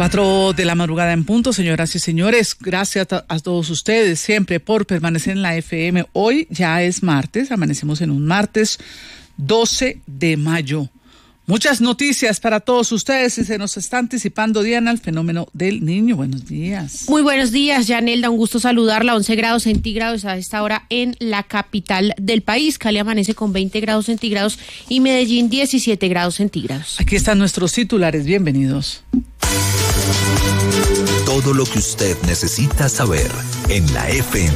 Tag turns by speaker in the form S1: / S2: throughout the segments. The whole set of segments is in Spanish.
S1: 4 de la madrugada en punto, señoras y señores. Gracias a todos ustedes siempre por permanecer en la FM. Hoy ya es martes, amanecemos en un martes 12 de mayo. Muchas noticias para todos ustedes y se nos está anticipando, Diana, el fenómeno del Niño. Buenos días.
S2: Muy buenos días, Yanelda, un gusto saludarla. 11 grados centígrados a esta hora en la capital del país. Cali amanece con 20 grados centígrados y Medellín 17 grados centígrados.
S1: Aquí están nuestros titulares, bienvenidos.
S3: Todo lo que usted necesita saber en la FM.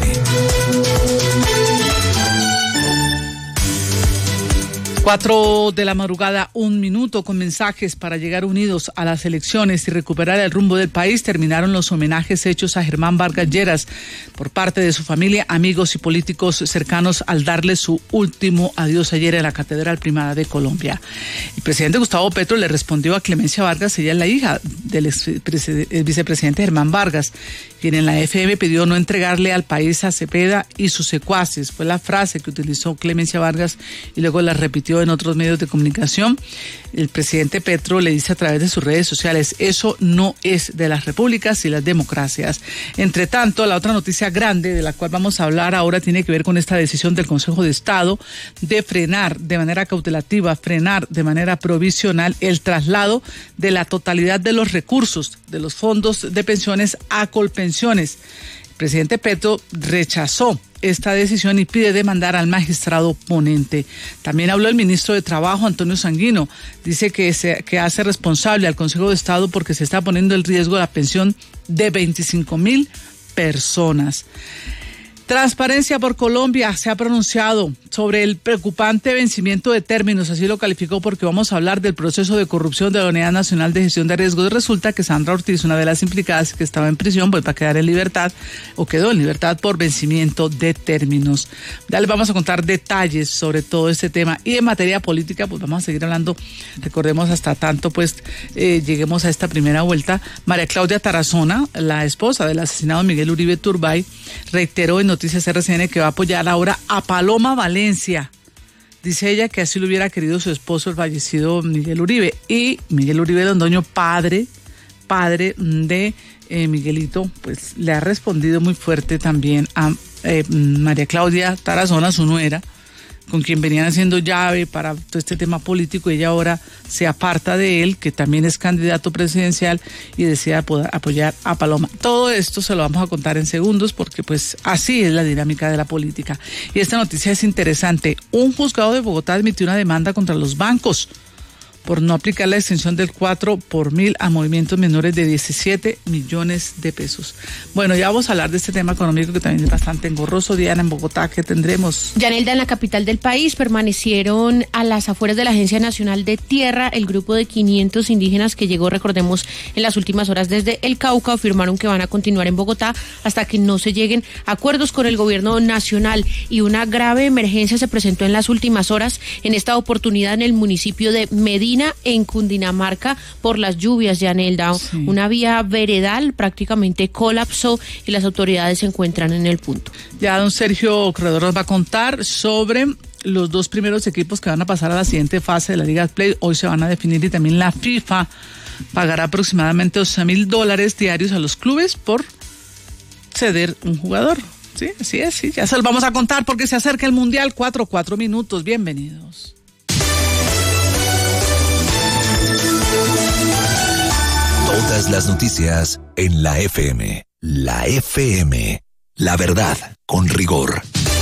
S1: 4 de la madrugada, 1 minuto, con mensajes para llegar unidos a las elecciones y recuperar el rumbo del país. Terminaron los homenajes hechos a Germán Vargas Lleras por parte de su familia, amigos y políticos cercanos al darle su último adiós ayer en la Catedral Primada de Colombia. El presidente Gustavo Petro le respondió a Clemencia Vargas, ella es la hija del vicepresidente Germán Vargas, quien en la FM pidió no entregarle al país a Cepeda y sus secuaces. Fue la frase que utilizó Clemencia Vargas y luego la repitió en otros medios de comunicación. El presidente Petro le dice a través de sus redes sociales: eso no es de las repúblicas y las democracias. Entre tanto, la otra noticia grande de la cual vamos a hablar ahora tiene que ver con esta decisión del Consejo de Estado de frenar de manera cautelativa, frenar de manera provisional el traslado de la totalidad de los recursos de los fondos de pensiones a Colpensiones. El presidente Petro rechazó esta decisión y pide demandar al magistrado ponente. También habló el ministro de Trabajo, Antonio Sanguino. Dice que hace responsable al Consejo de Estado porque se está poniendo en riesgo la pensión de 25,000 personas. Transparencia por Colombia se ha pronunciado sobre el preocupante vencimiento de términos, así lo calificó, porque vamos a hablar del proceso de corrupción de la Unidad Nacional de Gestión de Riesgos. Resulta que Sandra Ortiz, una de las implicadas que estaba en prisión, vuelve a quedar en libertad o quedó en libertad por vencimiento de términos. Ya les vamos a contar detalles sobre todo este tema. Y en materia política, pues vamos a seguir hablando, recordemos hasta tanto, pues lleguemos a esta primera vuelta. María Claudia Tarazona, la esposa del asesinado Miguel Uribe Turbay, reiteró en Noticias RCN que va a apoyar ahora a Paloma Valencia. Dice ella que así lo hubiera querido su esposo, el fallecido Miguel Uribe. Y Miguel Uribe Londoño, padre de Miguelito, pues le ha respondido muy fuerte también a María Claudia Tarazona, su nuera, con quien venían haciendo llave para todo este tema político. Ella ahora se aparta de él, que también es candidato presidencial, y decide apoyar a Paloma. Todo esto se lo vamos a contar en segundos porque pues así es la dinámica de la política. Y esta noticia es interesante. Un juzgado de Bogotá admitió una demanda contra los bancos por no aplicar la extensión del 4 por 1000 a movimientos menores de 17 millones de pesos. Bueno, ya vamos a hablar de este tema económico que también es bastante engorroso. Diana, en Bogotá, ¿qué tendremos?
S2: Yanelda, en la capital del país permanecieron a las afueras de la Agencia Nacional de Tierra el grupo de 500 indígenas que llegó, recordemos, en las últimas horas desde el Cauca. Afirmaron que van a continuar en Bogotá hasta que no se lleguen a acuerdos con el gobierno nacional. Y una grave emergencia se presentó en las últimas horas, en esta oportunidad en el municipio de Medina, en Cundinamarca, por las lluvias, Yanelda. Sí. Una vía veredal prácticamente colapsó y las autoridades se encuentran en el punto.
S1: Ya don Sergio Corredor nos va a contar sobre los 2 primeros equipos que van a pasar a la siguiente fase de la Liga Play. Hoy se van a definir y también la FIFA pagará aproximadamente $12,000 diarios a los clubes por ceder un jugador. Sí, así es, sí. Ya se los vamos a contar porque se acerca el Mundial. 4 minutos. Bienvenidos.
S3: Todas las noticias en la FM. La FM. La verdad con rigor.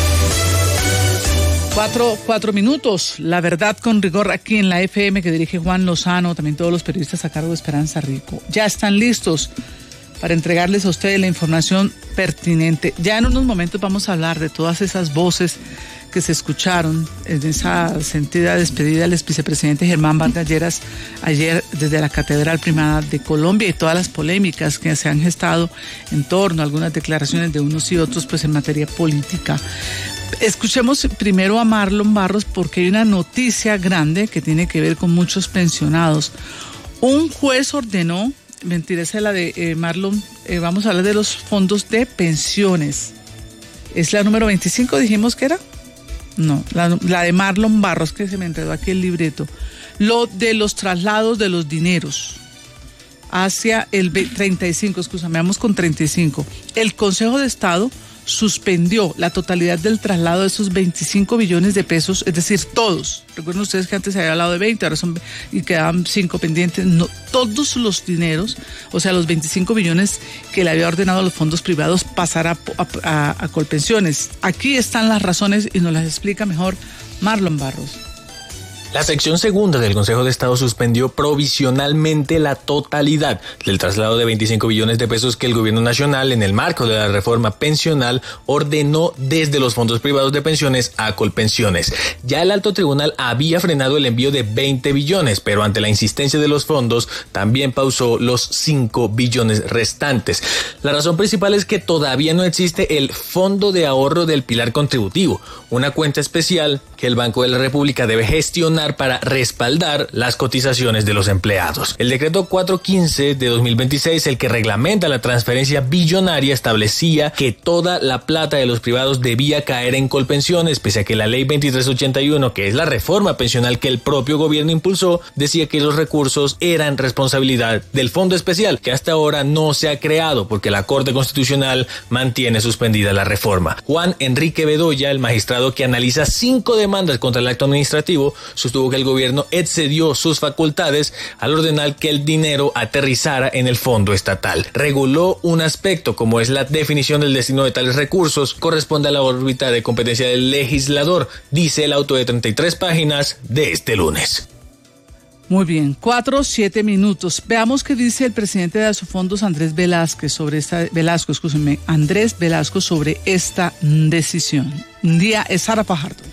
S1: 4 minutos. La verdad con rigor aquí en la FM, que dirige Juan Lozano, también todos los periodistas a cargo de Esperanza Rico. Ya están listos para entregarles a ustedes la información pertinente. Ya en unos momentos vamos a hablar de todas esas voces que se escucharon en esa sentida despedida del vicepresidente Germán Vargas Lleras ayer desde la Catedral Primada de Colombia y todas las polémicas que se han gestado en torno a algunas declaraciones de unos y otros, pues en materia política. Escuchemos primero a Marlon Barros porque hay una noticia grande que tiene que ver con muchos pensionados. Un juez ordenó, mentira, esa es la de Marlon, vamos a hablar de los fondos de pensiones. ¿Es la número 25, dijimos que era? No, la de Marlon Barros, que se me enredó aquí el libreto. Lo de los traslados de los dineros. hacia el 35, vamos con 35. El Consejo de Estado suspendió la totalidad del traslado de esos 25 billones de pesos, es decir, todos. Recuerden ustedes que antes se había hablado de 20, ahora son, y quedaban 5 pendientes. No, todos los dineros, o sea, los 25 billones que le había ordenado a los fondos privados pasar a Colpensiones. Aquí están las razones y nos las explica mejor Marlon Barros.
S4: La sección segunda del Consejo de Estado suspendió provisionalmente la totalidad del traslado de 25 billones de pesos que el gobierno nacional, en el marco de la reforma pensional, ordenó desde los fondos privados de pensiones a Colpensiones. Ya el alto tribunal había frenado el envío de 20 billones, pero ante la insistencia de los fondos, también pausó los 5 billones restantes. La razón principal es que todavía no existe el Fondo de Ahorro del Pilar Contributivo, una cuenta especial que el Banco de la República debe gestionar para respaldar las cotizaciones de los empleados. El decreto 415 de 2026, el que reglamenta la transferencia billonaria, establecía que toda la plata de los privados debía caer en Colpensiones, pese a que la ley 2381, que es la reforma pensional que el propio gobierno impulsó, decía que los recursos eran responsabilidad del fondo especial, que hasta ahora no se ha creado porque la Corte Constitucional mantiene suspendida la reforma. Juan Enrique Bedoya, el magistrado que analiza 5 demandas contra el acto administrativo, sostuvo que el gobierno excedió sus facultades al ordenar que el dinero aterrizara en el fondo estatal. Reguló un aspecto como es la definición del destino de tales recursos, corresponde a la órbita de competencia del legislador, dice el auto de 33 páginas de este lunes.
S1: Muy bien, 4-7 minutos. Veamos qué dice el presidente de Asofondos, Andrés Velasco, sobre esta decisión. Un día es Sara Fajardo.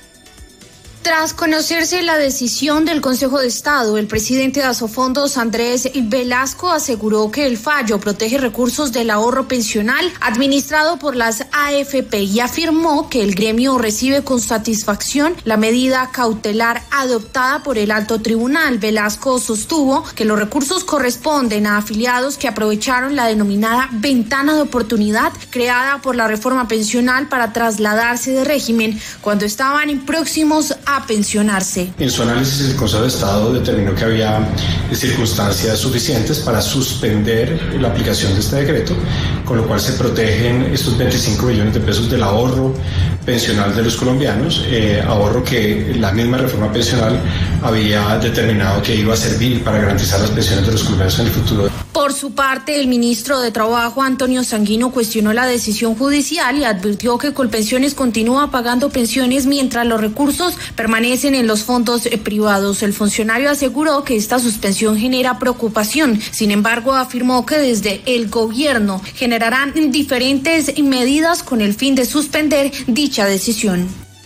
S5: Tras conocerse la decisión del Consejo de Estado, el presidente de Asofondos, Andrés Velasco, aseguró que el fallo protege recursos del ahorro pensional administrado por las AFP y afirmó que el gremio recibe con satisfacción la medida cautelar adoptada por el alto tribunal. Velasco sostuvo que los recursos corresponden a afiliados que aprovecharon la denominada ventana de oportunidad creada por la reforma pensional para trasladarse de régimen cuando estaban próximos a pensionarse.
S6: En su análisis, el Consejo de Estado determinó que había circunstancias suficientes para suspender la aplicación de este decreto, con lo cual se protegen estos 25 billones de pesos del ahorro pensional de los colombianos, ahorro que la misma reforma pensional había determinado que iba a servir para garantizar las pensiones de los colombianos en el futuro.
S5: Por su parte, el ministro de Trabajo, Antonio Sanguino, cuestionó la decisión judicial y advirtió que Colpensiones continúa pagando pensiones mientras los recursos permanecen en los fondos privados. El funcionario aseguró que esta suspensión genera preocupación. Sin embargo, afirmó que desde el gobierno generarán diferentes medidas con el fin de suspender dicha decisión.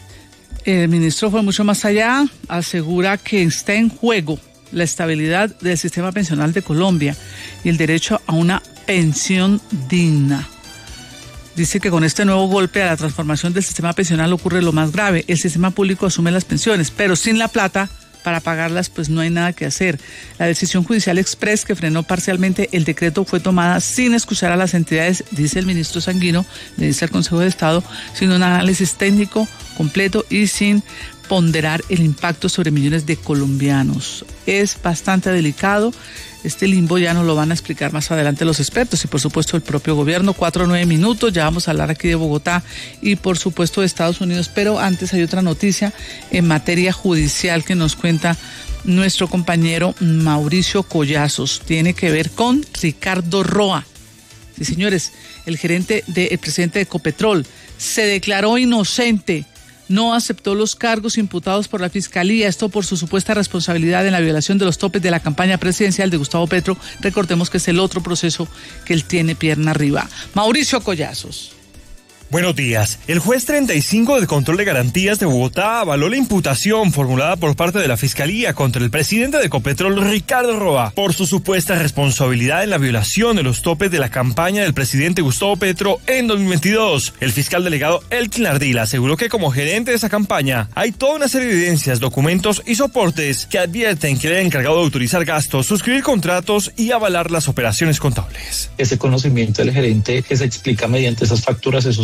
S1: El ministro fue mucho más allá, asegura que está en juego la estabilidad del sistema pensional de Colombia y el derecho a una pensión digna. Dice que con este nuevo golpe a la transformación del sistema pensional ocurre lo más grave. El sistema público asume las pensiones, pero sin la plata para pagarlas, pues no hay nada que hacer. La decisión judicial express que frenó parcialmente el decreto fue tomada sin escuchar a las entidades, dice el ministro Sanguino, le dice al Consejo de Estado, sin un análisis técnico completo y sin ponderar el impacto sobre millones de colombianos. Es bastante delicado. Este limbo ya nos lo van a explicar más adelante los expertos y por supuesto el propio gobierno. 4-9 minutos, ya vamos a hablar aquí de Bogotá y por supuesto de Estados Unidos, pero antes hay otra noticia en materia judicial que nos cuenta nuestro compañero Mauricio Collazos. Tiene que ver con Ricardo Roa. Sí, señores, el presidente de Ecopetrol se declaró inocente. No aceptó los cargos imputados por la Fiscalía, esto por su supuesta responsabilidad en la violación de los topes de la campaña presidencial de Gustavo Petro. Recordemos que es el otro proceso que él tiene pierna arriba. Mauricio Collazos.
S7: Buenos días. El juez 35 del Control de Garantías de Bogotá avaló la imputación formulada por parte de la Fiscalía contra el presidente de Ecopetrol, Ricardo Roa, por su supuesta responsabilidad en la violación de los topes de la campaña del presidente Gustavo Petro en 2022. El fiscal delegado Elkin Ardila aseguró que como gerente de esa campaña hay toda una serie de evidencias, documentos y soportes que advierten que le han encargado de autorizar gastos, suscribir contratos y avalar las operaciones contables.
S8: Ese conocimiento del gerente que se explica mediante esas facturas, esos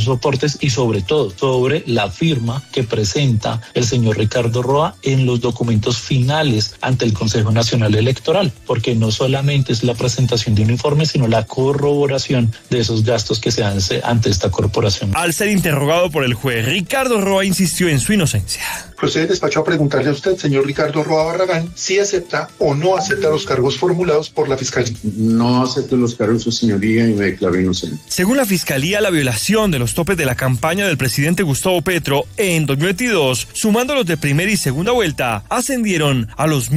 S8: soportes y sobre todo sobre la firma que presenta el señor Ricardo Roa en los documentos finales ante el Consejo Nacional Electoral, porque no solamente es la presentación de un informe, sino la corroboración de esos gastos que se hace ante esta corporación.
S7: Al ser interrogado por el juez, Ricardo Roa insistió en su inocencia.
S9: Procede el despacho a preguntarle a usted, señor Ricardo Roa Barragán, si acepta o no acepta los cargos formulados por la Fiscalía.
S10: No acepto los cargos, su señoría, y me declaro inocente.
S7: Según la Fiscalía, la violación de los topes de la campaña del presidente Gustavo Petro en 2022, sumando los de primera y segunda vuelta, ascendieron a los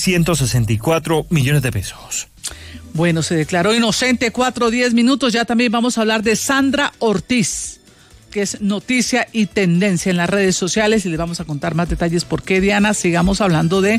S7: 1.664 millones de pesos.
S1: Bueno, se declaró inocente 4:10. Ya también vamos a hablar de Sandra Ortiz, que es noticia y tendencia en las redes sociales, y les vamos a contar más detalles por qué. Diana, sigamos hablando de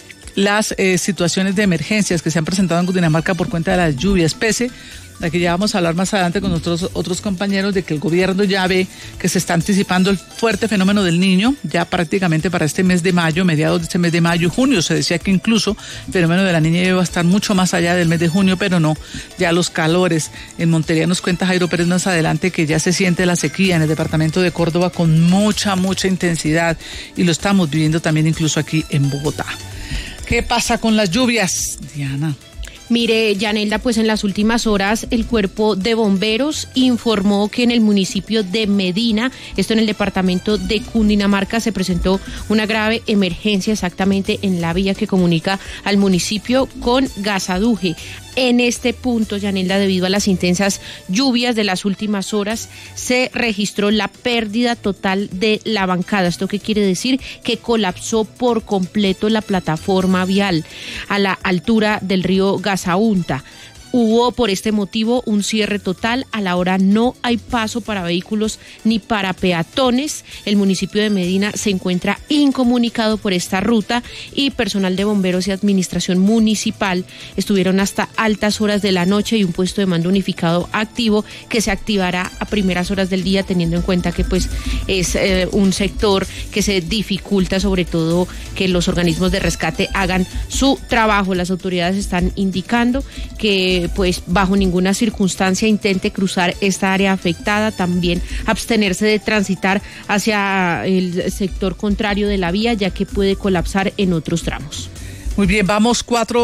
S1: las situaciones de emergencias que se han presentado en Cundinamarca por cuenta de las lluvias, pese a que ya vamos a hablar más adelante con nuestros otros compañeros de que el gobierno ya ve que se está anticipando el fuerte fenómeno del Niño, ya prácticamente para este mes de mayo, mediados de este mes de mayo, junio. Se decía que incluso el fenómeno de la Niña iba a estar mucho más allá del mes de junio, pero no, ya los calores. En Montería nos cuenta Jairo Pérez más adelante que ya se siente la sequía en el departamento de Córdoba con mucha intensidad, y lo estamos viviendo también incluso aquí en Bogotá. ¿Qué pasa con las lluvias, Diana?
S2: Mire, Yanelda, pues en las últimas horas el Cuerpo de Bomberos informó que en el municipio de Medina, esto en el departamento de Cundinamarca, se presentó una grave emergencia exactamente en la vía que comunica al municipio con Gasaduje. En este punto, Yanelda, debido a las intensas lluvias de las últimas horas, se registró la pérdida total de la bancada. ¿Esto qué quiere decir? Que colapsó por completo la plataforma vial a la altura del río Gasaunta. Hubo por este motivo un cierre total. A la hora no hay paso para vehículos ni para peatones. El municipio de Medina se encuentra incomunicado por esta ruta y personal de bomberos y administración municipal estuvieron hasta altas horas de la noche y un puesto de mando unificado activo que se activará a primeras horas del día, teniendo en cuenta que pues es un sector que se dificulta, sobre todo que los organismos de rescate hagan su trabajo. Las autoridades están indicando que pues bajo ninguna circunstancia intente cruzar esta área afectada, también abstenerse de transitar hacia el sector contrario de la vía, ya que puede colapsar en otros tramos.
S1: Muy bien, vamos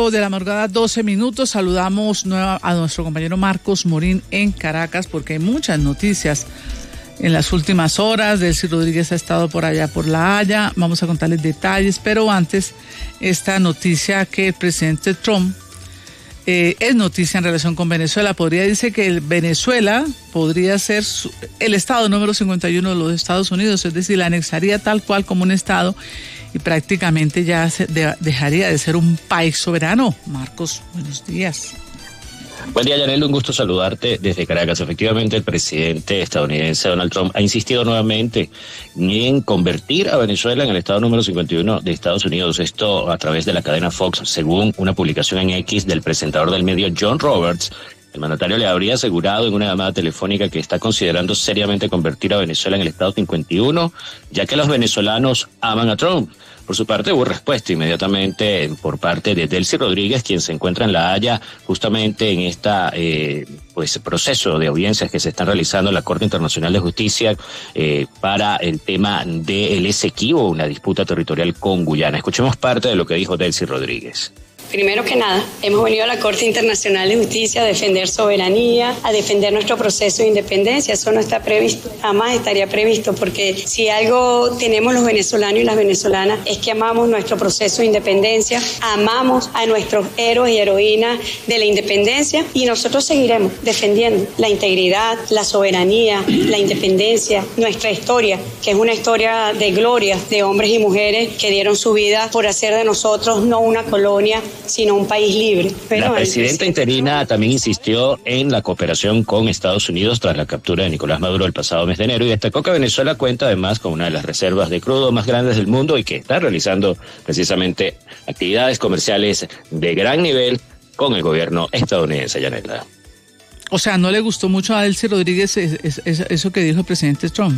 S1: 4:12 p.m. Saludamos a nuestro compañero Marcos Morín en Caracas, porque hay muchas noticias en las últimas horas. Delcy Rodríguez ha estado por allá por La Haya, vamos a contarles detalles, pero antes esta noticia que el presidente Trump es noticia en relación con Venezuela. Dice que Venezuela podría ser el estado número 51 de los Estados Unidos, es decir, la anexaría tal cual como un estado y prácticamente ya dejaría de ser un país soberano. Marcos, buenos días.
S11: Buen día, Yanel, un gusto saludarte desde Caracas. Efectivamente, el presidente estadounidense Donald Trump ha insistido nuevamente en convertir a Venezuela en el estado número 51 de Estados Unidos. Esto a través de la cadena Fox, según una publicación en X del presentador del medio John Roberts. El mandatario le habría asegurado en una llamada telefónica que está considerando seriamente convertir a Venezuela en el estado 51, ya que los venezolanos aman a Trump. Por su parte, hubo respuesta inmediatamente por parte de Delcy Rodríguez, quien se encuentra en La Haya justamente en esta proceso de audiencias que se están realizando en la Corte Internacional de Justicia para el tema del Esequibo, una disputa territorial con Guyana. Escuchemos parte de lo que dijo Delcy Rodríguez.
S12: Primero que nada, hemos venido a la Corte Internacional de Justicia a defender soberanía, a defender nuestro proceso de independencia. Eso no está previsto, jamás estaría previsto, porque si algo tenemos los venezolanos y las venezolanas es que amamos nuestro proceso de independencia, amamos a nuestros héroes y heroínas de la independencia, y nosotros seguiremos defendiendo la integridad, la soberanía, la independencia, nuestra historia, que es una historia de gloria de hombres y mujeres que dieron su vida por hacer de nosotros no una colonia, sino un país libre. Pero
S11: la presidenta interina también insistió en la cooperación con Estados Unidos tras la captura de Nicolás Maduro el pasado mes de enero y destacó que Venezuela cuenta además con una de las reservas de crudo más grandes del mundo y que está realizando precisamente actividades comerciales de gran nivel con el gobierno estadounidense. Yanela.
S1: O sea, ¿no le gustó mucho a Delcy Rodríguez eso que dijo el presidente Trump?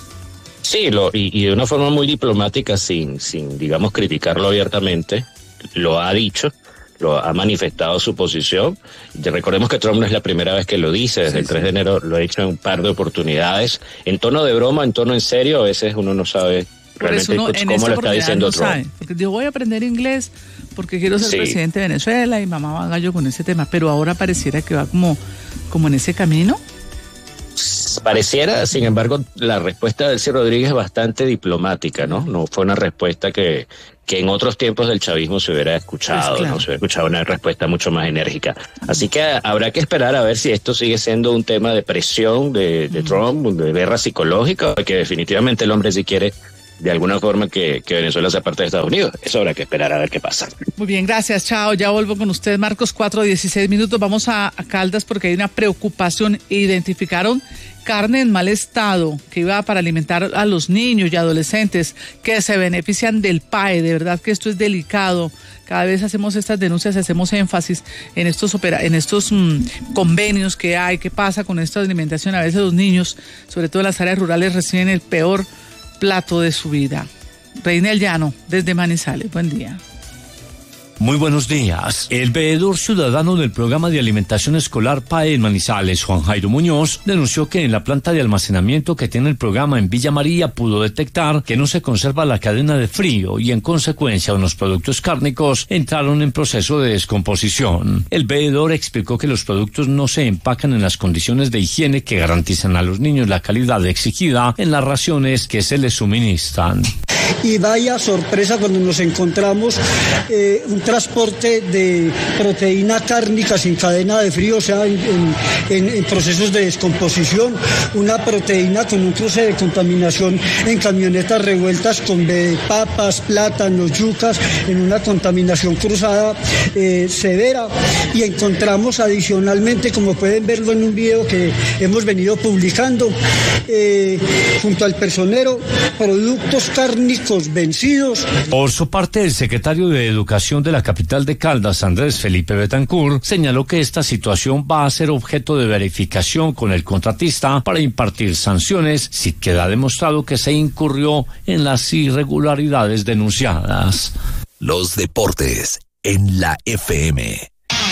S11: Sí, y de una forma muy diplomática, sin digamos, criticarlo abiertamente. Lo ha dicho, lo ha manifestado su posición. Recordemos que Trump no es la primera vez que lo dice, desde el 3 de enero lo ha dicho en un par de oportunidades, en tono de broma, en tono en serio, a veces uno no sabe realmente cómo lo está diciendo Trump. Sabe,
S1: porque yo voy a aprender inglés porque quiero ser presidente de Venezuela y mamá va gallo con ese tema, pero ahora pareciera que va como en ese camino.
S11: Pareciera, sin embargo, la respuesta de Delcy Rodríguez es bastante diplomática, ¿no? No fue una respuesta que en otros tiempos del chavismo se hubiera escuchado, pues claro. No se hubiera escuchado una respuesta mucho más enérgica. Así que habrá que esperar a ver si esto sigue siendo un tema de presión de Trump, de guerra psicológica, o que definitivamente el hombre sí quiere de alguna forma que Venezuela sea parte de Estados Unidos. Eso habrá que esperar a ver qué pasa.
S1: Muy bien, gracias, chao. Ya vuelvo con usted, Marcos, 4:16. Vamos a Caldas porque hay una preocupación. Identificaron carne en mal estado que iba para alimentar a los niños y adolescentes que se benefician del PAE. De verdad que esto es delicado. Cada vez hacemos estas denuncias, hacemos énfasis en estos convenios que hay. ¿Qué pasa con esta alimentación? A veces los niños, sobre todo en las áreas rurales, reciben el peor plato de su vida. Reinel Llano, desde Manizales, buen día.
S13: Muy buenos días. El veedor ciudadano del programa de alimentación escolar PAE en Manizales, Juan Jairo Muñoz, denunció que en la planta de almacenamiento que tiene el programa en Villa María pudo detectar que no se conserva la cadena de frío y en consecuencia unos productos cárnicos entraron en proceso de descomposición. El veedor explicó que los productos no se empacan en las condiciones de higiene que garantizan a los niños la calidad exigida en las raciones que se les suministran.
S14: Y vaya sorpresa cuando nos encontramos un transporte de proteína cárnica sin cadena de frío, o sea, en procesos de descomposición, una proteína con un cruce de contaminación en camionetas revueltas con papas, plátanos, yucas, en una contaminación cruzada severa. Y encontramos adicionalmente, como pueden verlo en un video que hemos venido publicando, junto al personero, productos cárnicos vencidos.
S13: Por su parte, el secretario de Educación de la capital de Caldas, Andrés Felipe Betancourt, señaló que esta situación va a ser objeto de verificación con el contratista para impartir sanciones si queda demostrado que se incurrió en las irregularidades denunciadas.
S3: Los deportes en la FM.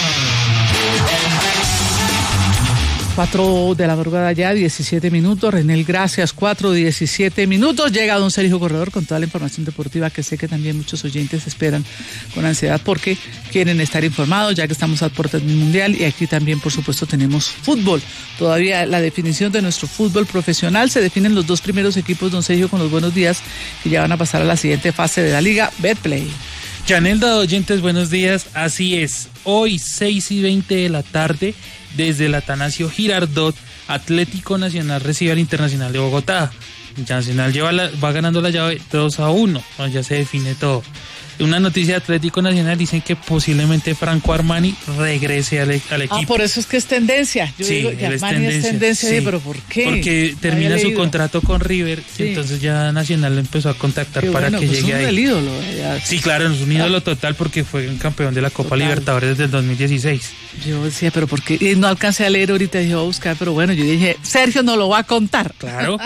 S1: 4 de la madrugada ya, 17 minutos. Renel, gracias, 4:17. Llega don Sergio Corredor con toda la información deportiva que sé que también muchos oyentes esperan con ansiedad porque quieren estar informados ya que estamos a puertas del Mundial y aquí también, por supuesto, tenemos fútbol. Todavía la definición de nuestro fútbol profesional. Se definen los dos primeros equipos, don Sergio, con los buenos días que ya van a pasar a la siguiente fase de la Liga Betplay.
S15: Yanelda, oyentes, buenos días. Así es, hoy 6:20 de la tarde, desde el Atanasio Girardot, Atlético Nacional recibe al Internacional de Bogotá. Nacional va ganando la llave 2-1, ya se define todo. Una noticia de Atlético Nacional, dicen que posiblemente Franco Armani regrese al equipo.
S1: Por eso es que es tendencia. Yo digo que Armani es tendencia, sí. Pero ¿por qué?
S15: Porque termina su contrato con River, sí. Entonces ya Nacional lo empezó a contactar para que llegue ahí.
S1: Es un ídolo.
S15: Sí, claro, es un ídolo total porque fue un campeón de la Copa Libertadores desde el 2016.
S1: Yo decía, pero ¿por qué? No alcancé a leer ahorita, dije, voy a buscar, pero bueno, yo dije, Sergio nos lo va a contar.
S15: Claro.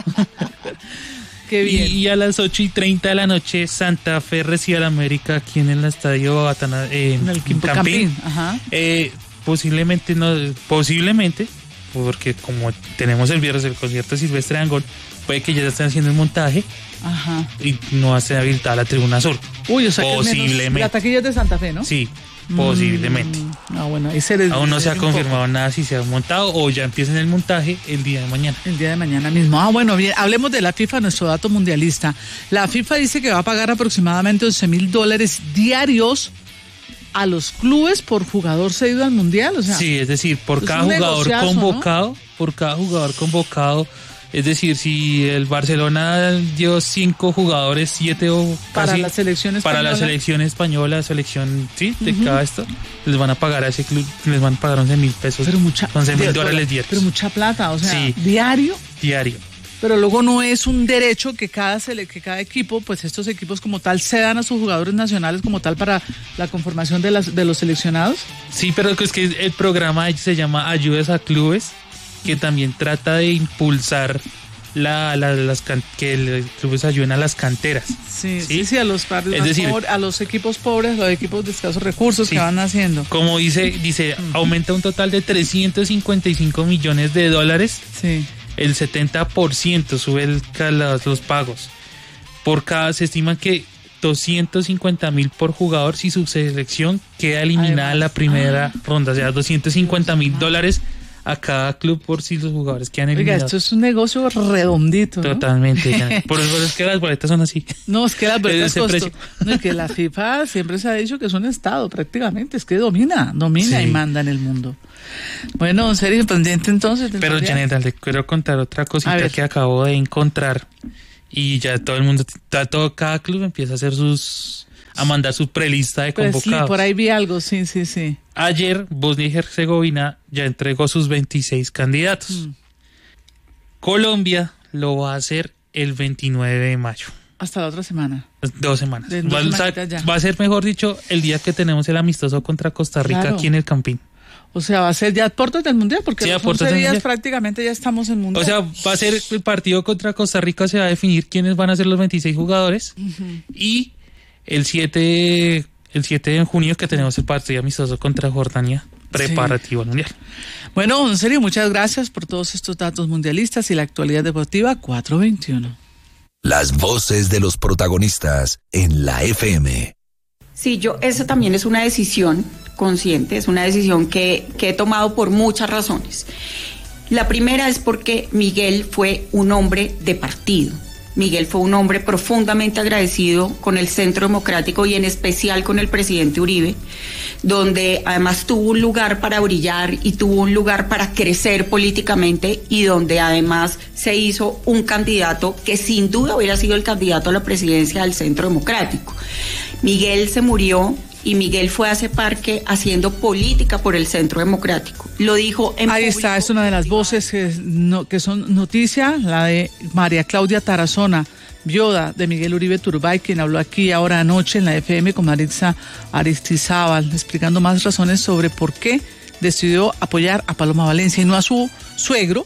S1: Qué bien.
S15: Y a las 8:30 de la noche, Santa Fe recibe al América aquí en el estadio
S1: en el Campín. Ajá.
S15: Posiblemente, porque como tenemos el viernes el concierto de Silvestre Dangond, puede que ya estén haciendo el montaje.
S1: Ajá.
S15: Y no hace habilitada la tribuna sur.
S1: Uy, o sea,
S15: posiblemente.
S1: La taquilla es de Santa Fe, ¿no?
S15: Sí. Posiblemente.
S1: Bueno,
S15: aún no se ha confirmado nada si se ha montado o ya empiezan el montaje el día de mañana.
S1: El día de mañana mismo. Bueno, bien, hablemos de la FIFA, nuestro dato mundialista. La FIFA dice que va a pagar aproximadamente $11,000 diarios a los clubes por jugador cedido al mundial. O sea,
S15: sí, es decir, por cada jugador convocado, ¿no? Por cada jugador convocado. Es decir, si el Barcelona dio 5 jugadores, 7 o casi
S1: para la selección española,
S15: de cada esto, les van a pagar a ese club, les van a pagar $11,000.
S1: Pero
S15: $11,000 diarios.
S1: Pero mucha plata, o sea,
S15: sí.
S1: Diario.
S15: Pero
S1: luego no es un derecho que cada equipo, pues estos equipos como tal, cedan a sus jugadores nacionales como tal para la conformación de los seleccionados.
S15: Sí, pero es que el programa se llama Ayudas a Clubes, que también trata de impulsar que el club les ayuden a las canteras.
S1: Sí, a los barrios,
S15: es decir,
S1: a los equipos pobres, los equipos de escasos recursos que van haciendo.
S15: Como dice, aumenta un total de $355 millones.
S1: Sí.
S15: El 70% sube los pagos. Se estima que 250.000 por jugador si su selección queda eliminada en la primera ronda. O sea, $250.000 a cada club por si los jugadores quedan eliminados.
S1: Oiga, esto es un negocio redondito, ¿no?
S15: Totalmente. Por eso es que las boletas son así.
S1: No, es que las boletas no, es que la FIFA siempre se ha dicho que es un estado prácticamente, es que domina y manda en el mundo. Bueno, en serio, pendiente entonces.
S15: Pero Janeta, le quiero contar otra cosita que acabo de encontrar y ya todo el mundo, cada club empieza a mandar su prelista de convocados.
S1: Sí, por ahí vi algo, sí.
S15: Ayer Bosnia y Herzegovina ya entregó sus 26 candidatos. Colombia lo va a hacer el 29 de mayo.
S1: Hasta la otra semana.
S15: 2 semanas. Va a ser, mejor dicho, el día que tenemos el amistoso contra Costa Rica aquí en el Campín.
S1: O sea, va a ser ya a puertas del Mundial, porque en 11 días prácticamente ya estamos en Mundial.
S15: O sea, va a ser el partido contra Costa Rica, se va a definir quiénes van a ser los 26 jugadores. Y el 7 de junio que tenemos el partido amistoso contra Jordania, preparativo al Mundial.
S1: Bueno, en serio, muchas gracias por todos estos datos mundialistas y la actualidad deportiva 421.
S3: Las voces de los protagonistas en la FM.
S16: Sí, eso también es una decisión consciente, es una decisión que he tomado por muchas razones. La primera es porque Miguel fue un hombre de partido. Miguel fue un hombre profundamente agradecido con el Centro Democrático y en especial con el presidente Uribe, donde además tuvo un lugar para brillar y tuvo un lugar para crecer políticamente y donde además se hizo un candidato que sin duda hubiera sido el candidato a la presidencia del Centro Democrático. Miguel se murió y Miguel fue a ese parque haciendo política por el Centro Democrático. Lo dijo en
S1: Ahí está, es una de las voces que son noticia, la de María Claudia Tarazona, viuda de Miguel Uribe Turbay, quien habló aquí ahora anoche en la FM con Maritza Aristizábal, explicando más razones sobre por qué decidió apoyar a Paloma Valencia y no a su suegro,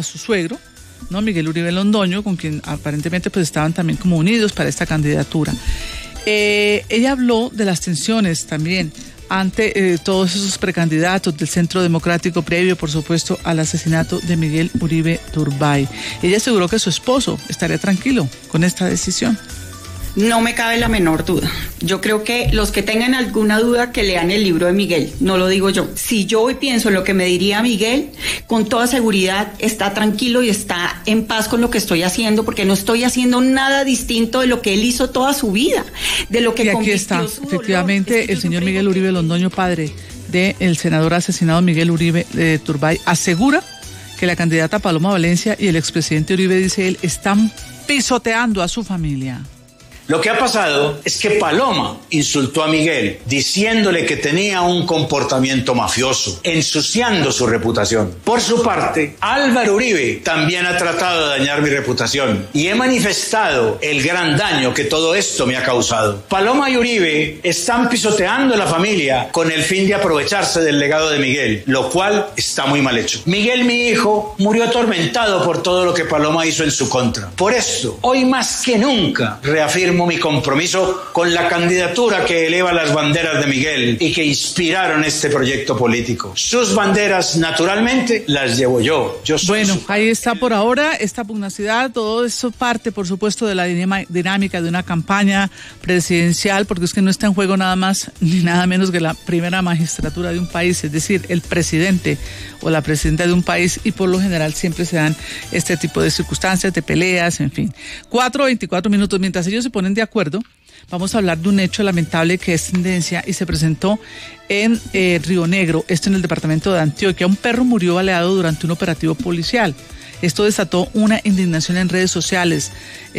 S1: ¿no? Miguel Uribe Londoño, con quien aparentemente pues estaban también como unidos para esta candidatura. Ella habló de las tensiones también ante todos esos precandidatos del Centro Democrático previo, por supuesto, al asesinato de Miguel Uribe Turbay. Ella aseguró que su esposo estaría tranquilo con esta decisión.
S16: No me cabe la menor duda. Yo creo que los que tengan alguna duda que lean el libro de Miguel, no lo digo yo. Si yo hoy pienso en lo que me diría Miguel, con toda seguridad está tranquilo y está en paz con lo que estoy haciendo, porque no estoy haciendo nada distinto de lo que él hizo toda su vida, de lo que
S1: y aquí está, efectivamente, el señor Miguel Uribe Londoño, padre del senador asesinado Miguel Uribe Turbay, asegura que la candidata Paloma Valencia y el expresidente Uribe, dice él, están pisoteando a su familia.
S17: Lo que ha pasado es que Paloma insultó a Miguel diciéndole que tenía un comportamiento mafioso, ensuciando su reputación. Por su parte, Álvaro Uribe también ha tratado de dañar mi reputación y he manifestado el gran daño que todo esto me ha causado. Paloma y Uribe están pisoteando a la familia con el fin de aprovecharse del legado de Miguel, lo cual está muy mal hecho. Miguel, mi hijo, murió atormentado por todo lo que Paloma hizo en su contra. Por esto, hoy más que nunca, reafirmo mi compromiso con la candidatura que eleva las banderas de Miguel y que inspiraron este proyecto político. Sus banderas, naturalmente, las llevo yo.
S1: Bueno, ahí está por ahora esta pugnacidad, todo eso parte, por supuesto, de la dinámica de una campaña presidencial, porque es que no está en juego nada más ni nada menos que la primera magistratura de un país, es decir, el presidente o la presidenta de un país, y por lo general siempre se dan este tipo de circunstancias, de peleas, en fin. 4:24 minutos, mientras ellos se ponen de acuerdo, vamos a hablar de un hecho lamentable que es tendencia y se presentó en Río Negro, esto en el departamento de Antioquia. Un perro murió baleado durante un operativo policial. Esto desató una indignación en redes sociales.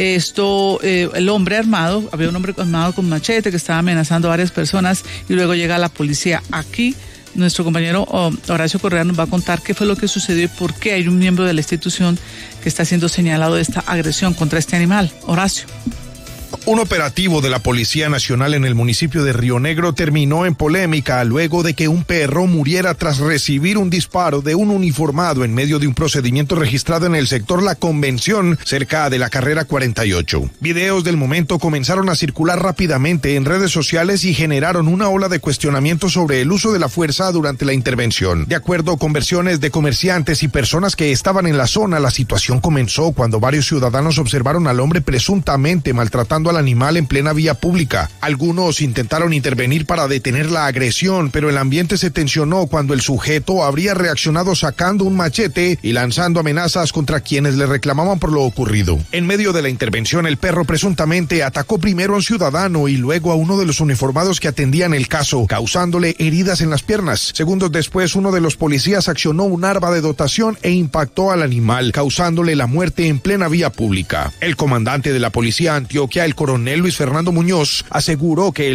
S1: El hombre armado, había un hombre armado con machete que estaba amenazando a varias personas y luego llega la policía. Aquí nuestro compañero Horacio Correa nos va a contar qué fue lo que sucedió y por qué hay un miembro de la institución que está siendo señalado de esta agresión contra este animal. Horacio.
S18: Un operativo de la Policía Nacional en el municipio de Río Negro terminó en polémica luego de que un perro muriera tras recibir un disparo de un uniformado en medio de un procedimiento registrado en el sector La Convención, cerca de la carrera 48. Videos del momento comenzaron a circular rápidamente en redes sociales y generaron una ola de cuestionamientos sobre el uso de la fuerza durante la intervención. De acuerdo con versiones de comerciantes y personas que estaban en la zona, la situación comenzó cuando varios ciudadanos observaron al hombre presuntamente maltratando al animal en plena vía pública. Algunos intentaron intervenir para detener la agresión, pero el ambiente se tensionó cuando el sujeto habría reaccionado sacando un machete y lanzando amenazas contra quienes le reclamaban por lo ocurrido. En medio de la intervención, el perro presuntamente atacó primero a un ciudadano y luego a uno de los uniformados que atendían el caso, causándole heridas en las piernas. Segundos después, uno de los policías accionó un arma de dotación e impactó al animal, causándole la muerte en plena vía pública. El comandante de la Policía Antioquia, el coronel Luis Fernando Muñoz, aseguró que